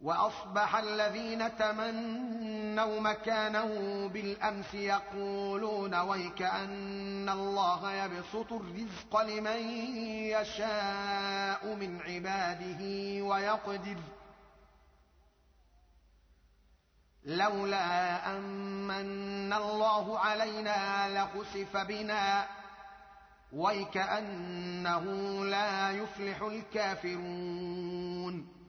وأصبح الذين تمنوا مكانه بالأمس يقولون ويكأن الله يبسط الرزق لمن يشاء من عباده ويقدر لولا أن من الله علينا لخسف بنا ويكأنه لا يفلح الكافرون